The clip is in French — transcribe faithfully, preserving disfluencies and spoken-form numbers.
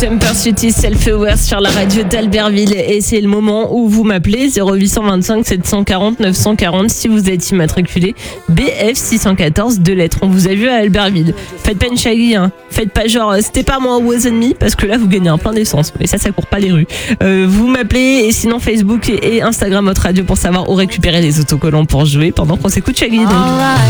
Temper City Self-Aware sur la radio d'Albertville et c'est le moment où vous m'appelez zéro huit cent vingt-cinq sept cent quarante neuf cent quarante si vous êtes immatriculé B F six cent quatorze, deux lettres. On vous a vu à Albertville. Faites pas une chagui, hein. Faites pas genre c'était pas moi wasn't me parce que là vous gagnez un plein d'essence. Mais ça, ça court pas les rues. Euh, vous m'appelez et sinon Facebook et Instagram votre radio pour savoir où récupérer les autocollants pour jouer pendant qu'on s'écoute Chagui. Donc.